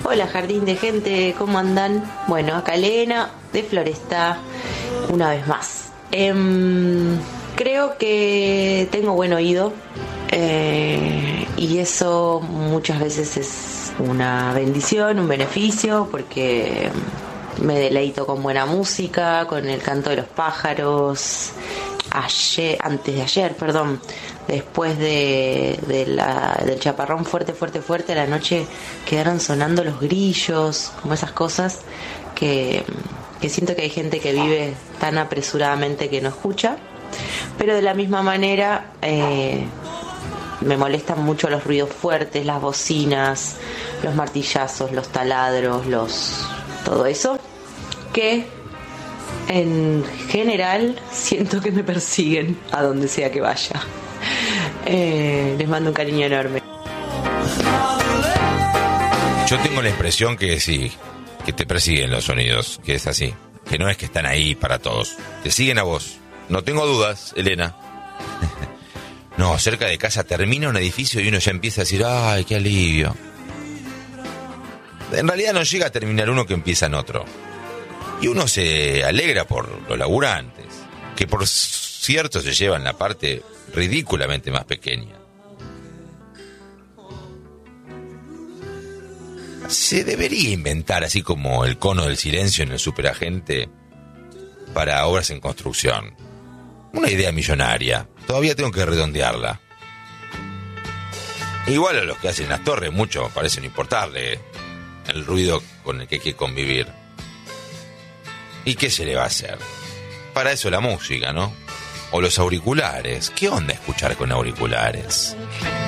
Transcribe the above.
Hola jardín de gente, ¿cómo andan? Bueno, acá Elena de Floresta, una vez más. Creo que tengo buen oído y eso muchas veces es una bendición, un beneficio, porque me deleito con buena música, con el canto de los pájaros. Antes de ayer, después del chaparrón fuerte a la noche quedaron sonando los grillos, como esas cosas que siento que hay gente que vive tan apresuradamente que no escucha, pero de la misma manera me molestan mucho los ruidos fuertes, las bocinas, los martillazos, los taladros, todo eso que en general siento que me persiguen a donde sea que vaya. Les mando un cariño enorme. Yo tengo la impresión que sí, que te persiguen los sonidos, que es así, que no es que están ahí para todos, te siguen a vos. No tengo dudas, Elena. No, cerca de casa termina un edificio y uno ya empieza a decir, ay, qué alivio. En realidad no llega a terminar uno que empieza en otro. Y uno se alegra por los laburantes, que por cierto se llevan la parte ridículamente más pequeña. Se debería inventar, así como el cono del silencio en el superagente, para obras en construcción. Una idea millonaria, todavía tengo que redondearla. Igual a los que hacen las torres, mucho parece no importarle el ruido con el que hay que convivir. ¿Y qué se le va a hacer? Para eso la música, ¿no? O los auriculares. ¿Qué onda escuchar con auriculares?